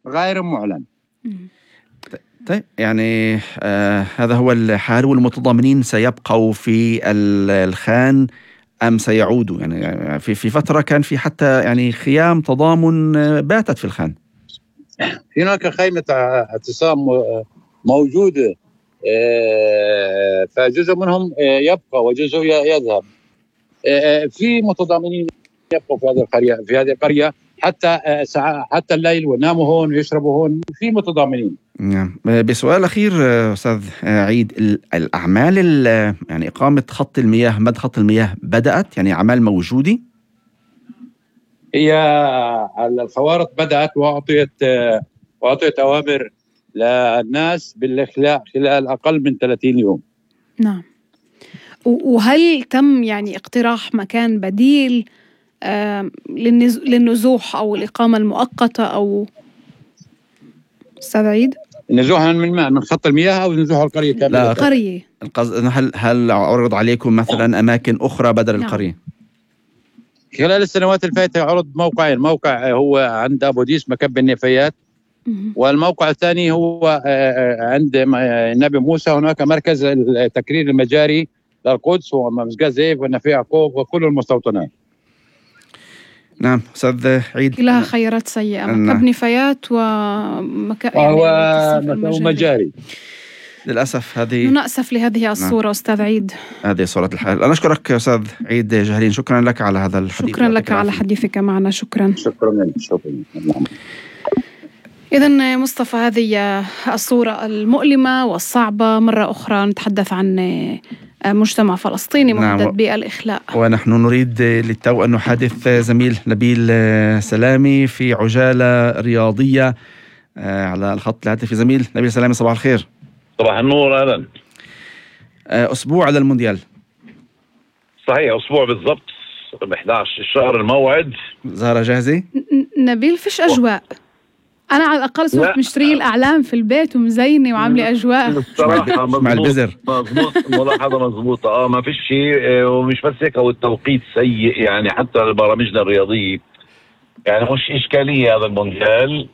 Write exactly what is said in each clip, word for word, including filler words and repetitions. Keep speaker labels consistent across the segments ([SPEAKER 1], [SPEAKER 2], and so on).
[SPEAKER 1] غير معلن.
[SPEAKER 2] طيب يعني آه هذا هو الحال، والمتضامنين سيبقوا في الخان أم سيعودوا؟ يعني في في فترة كان في حتى يعني خيام تضامن باتت في الخان.
[SPEAKER 1] هناك خيمة اعتصام موجودة، فجزء منهم يبقى وجزء يذهب. في متضامنين يبقوا في هذه القرية في هذه القرية حتى حتى الليل، وناموا هون ويشربوا هون. في متضامنين.
[SPEAKER 2] نعم. بسؤال أخير أستاذ عيد، الأعمال يعني إقامة خط المياه، مد خط المياه بدأت؟ يعني أعمال موجودة؟
[SPEAKER 1] هي الخوارط بدأت وأعطيت وأعطيت أوامر للناس بالإخلاء خلال أقل من ثلاثين يوم.
[SPEAKER 3] نعم. وهل تم يعني اقتراح مكان بديل آه للنزوح أو الإقامة المؤقتة أو أستاذ عيد؟
[SPEAKER 1] نزوح من من خط المياه أو نزوح القرية كاملة؟
[SPEAKER 3] لا، القرية.
[SPEAKER 2] القصد هل هل عرض عليكم مثلا أماكن أخرى بدل نعم. القرية؟
[SPEAKER 1] خلال السنوات الفائتة عرض موقعين، موقع هو عند أبو ديس مكب النفايات، والموقع الثاني هو عند النبي موسى، هناك مركز تكرير المجاري للقدس ومسجد زيف والنفي يعقوب وكل المستوطنات.
[SPEAKER 2] نعم أستاذ عيد،
[SPEAKER 3] كلها خيارات سيئة، مكب نفايات ومكا
[SPEAKER 1] يعني ومجاري.
[SPEAKER 2] للأسف هذه
[SPEAKER 3] نأسف لهذه الصورة. نعم. أستاذ عيد،
[SPEAKER 2] هذه صورة الحال. أنا أشكرك أستاذ عيد جهلين، شكرا لك على هذا الحديث.
[SPEAKER 3] شكرا لك على حديثك معنا. شكرا
[SPEAKER 1] شكرا شكرا.
[SPEAKER 3] إذن مصطفى، هذه الصورة المؤلمة والصعبة. مرة أخرى نتحدث عن مجتمع فلسطيني مهدد نعم. بالإخلاء،
[SPEAKER 2] ونحن نريد للتو أن نحدث زميل نبيل سلامي في عجالة رياضية على الخط الهاتفي. زميل نبيل سلامي، صباح الخير.
[SPEAKER 4] صباح النور. أهلا.
[SPEAKER 2] أسبوع على المونديال.
[SPEAKER 4] صحيح، أسبوع بالضبط، ب إحدى عشر الشهر الموعد.
[SPEAKER 3] زهرة
[SPEAKER 2] جاهزة؟
[SPEAKER 3] نبيل فيش أجواء. أنا على الأقل صرت مشتري الأعلام في البيت ومزينة وعاملة أجواء
[SPEAKER 2] مع البزر.
[SPEAKER 4] مضبوط، ملاحظة مضبوطة. آه ما فيش شيء، ومش بس هيك، هو التوقيت سيء يعني حتى برامجنا الرياضية، يعني مش إشكالية هذا المونديال،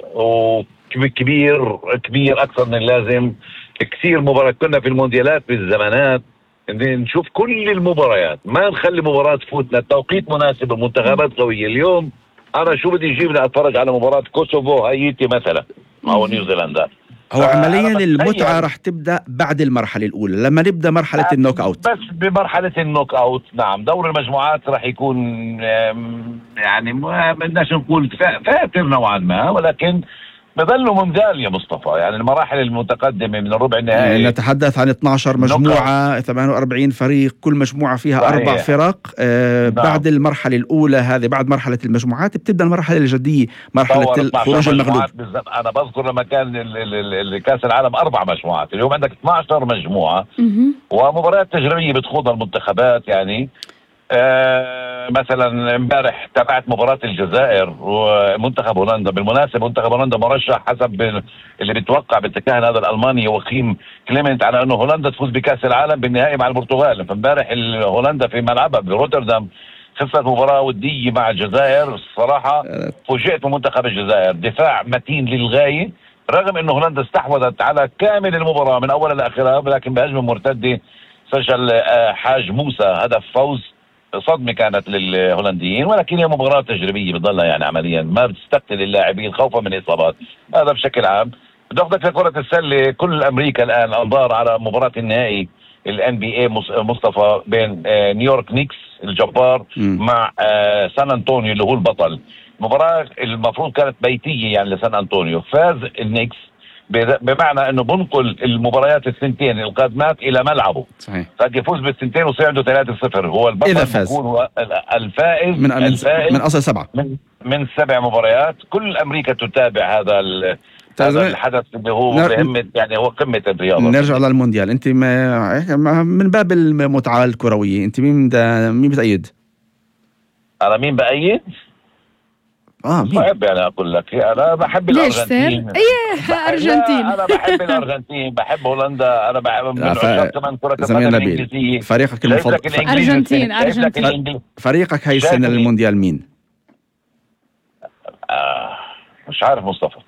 [SPEAKER 4] وكبير كبير أكثر من اللازم. كثير مباريات كنا في المونديالات بالزمانات نشوف كل المباريات، ما نخلي مباراة تفوتنا. التوقيت مناسب، المنتخبات قوية. اليوم أنا شو بدي يجيبني أتفرج على مباراة كوسوفو هايتي مثلا أو نيوزيلندا؟
[SPEAKER 2] هو عمليا المتعة رح تبدأ بعد المرحلة الأولى، لما نبدأ مرحلة النوك أوت.
[SPEAKER 4] بس بمرحلة النوك أوت نعم، دور المجموعات رح يكون يعني ما بدناش نقول فاتر نوعا ما، ولكن بظلوا مونديال يا مصطفى. يعني المراحل المتقدمة من الربع النهائي
[SPEAKER 2] يعني نتحدث عن اثني عشر مجموعة، ثمانية وأربعين فريق، كل مجموعة فيها صحيح. أربع فرق. آه نعم. بعد المرحلة الأولى هذه، بعد مرحلة المجموعات بتبدأ المرحلة الجدية، مرحلة الخروج المغلوب.
[SPEAKER 4] أنا بذكر لما كان كأس العالم أربع مجموعات، اليوم عندك اثني عشر مجموعة ومباريات تجريبية بتخوضها المنتخبات. يعني آه مثلا امبارح تابعت مباراة الجزائر ومنتخب هولندا. بالمناسبة منتخب هولندا مرشح حسب اللي بيتوقع بالتكهن هذا الألماني وخيم كليمنت على أنه هولندا تفوز بكأس العالم بالنهائي مع البرتغال. فامبارح هولندا في ملعبها بروتردام خسرت مباراة ودية مع الجزائر. الصراحة فوجئت من منتخب الجزائر، دفاع متين للغاية، رغم أنه هولندا استحوذت على كامل المباراة من أولها لآخرها، ولكن بهجمة مرتدة سجل حاج موسى هدف فوز. صدمة كانت للهولنديين، ولكن هي مباراة تجريبية بتضلها يعني عمليا ما بتستقتل اللاعبين خوفا من إصابات. هذا بشكل عام. بدي أخذك لكرة السلة. كل أمريكا الآن أنظار على مباراة النهائي الان بي اي مصطفى بين نيويورك نيكس الجبار م. مع سان أنطونيو اللي هو البطل. مباراة المفروض كانت بيتية يعني لسان أنطونيو. فاز النيكس بمعنى انه بنقل المباريات السنتين القادمات الى ملعبه.
[SPEAKER 2] صحيح.
[SPEAKER 4] قد يفوز بالسنتين ويصير عنده ثلاثة صفر. هو البطل
[SPEAKER 2] إذا فاز.
[SPEAKER 4] بيكون هو الفائز
[SPEAKER 2] من
[SPEAKER 4] الفائز
[SPEAKER 2] من اصل سبعه
[SPEAKER 4] من, من سبع مباريات. كل امريكا تتابع هذا هذا الحدث اللي هو نر... يعني هو قمه الرياضه.
[SPEAKER 2] نرجع للمونديال. انت ما من باب المتعه الكرويه، انت مين دا... مين بتأيد؟
[SPEAKER 4] انا مين بأيد؟
[SPEAKER 2] اه
[SPEAKER 4] صعب يعني اقول لك. انا بحب الارجنتين.
[SPEAKER 3] ايه ارجنتين.
[SPEAKER 4] انا بحب الارجنتين، بحب هولندا. انا بحب من عشاق كمان كرة القدم الانجليزية.
[SPEAKER 2] فريقك المفضل
[SPEAKER 3] ارجنتين. ارجنتين
[SPEAKER 2] فريقك هاي السنة للمونديال مين؟
[SPEAKER 4] آه مش عارف مصطفى.